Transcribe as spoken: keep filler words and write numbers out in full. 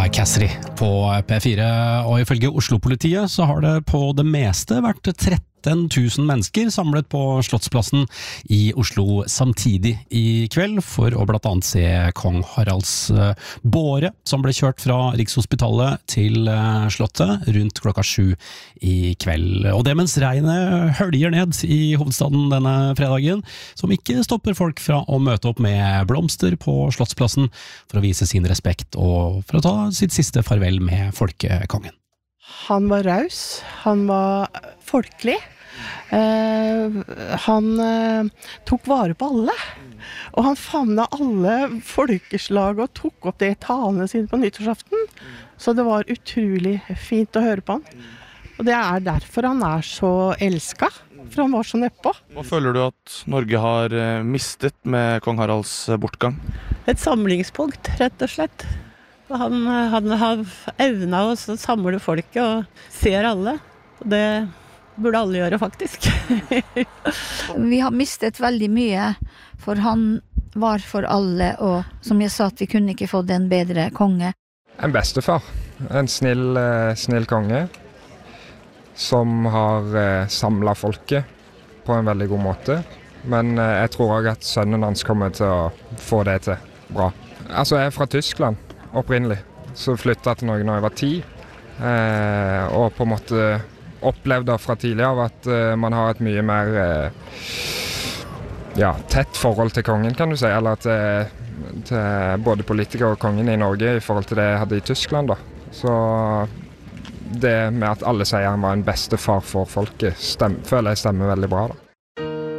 Cassidy på P fire, og ifølge Oslo-politiet så har det på det meste vært tretten tusen mennesker samlet på Slottsplassen i Oslo samtidig i kveld for å blant annet se kong Haralds båre som ble kjørt fra Rikshospitalet til Slottet rundt klokka sju i kveld. Og det mens regnet høljer ned i hovedstaden denne fredagen, som ikke stopper folk fra å møte opp med blomster på Slottsplassen for å vise sin respekt og for å ta sitt siste farvel med folkekongen. Han var raus, han var folkelig. Uh, han uh, tok vare på alle, og han famna alle folkeslag og tok opp det i talene sine på nyttårsaften, så det var utrolig fint å høre på han, og det er derfor han er så elsket, for han var så nedpå. Hva føler du at Norge har mistet med kong Haralds bortgang? Et samlingspunkt, rett og slett. Han, han har evnet å samle folket og ser alle, og det burde alle gjøre faktisk. Vi har mistet veldig mye, for han var for alle, og som jeg sa, at vi kunne ikke fått en bedre konge. En bestefar, en snill, snill konge, som har samlet folket på en veldig god måte. Men jeg tror også at sønnen hans kommer til å få det til bra. Altså, jeg er fra Tyskland, opprinnelig, så flyttet jeg til Norge når jeg var ti, og på en måte opplevde fra tidligere av at uh, man har et mye mer uh, ja, tett forhold til kongen, kan du si, eller til, til både politikere og kongen i Norge i forhold til det jeg hadde i Tyskland da. Så det med at alle sier han var en bestefar for folket, stem, føler jeg stemmer veldig bra da.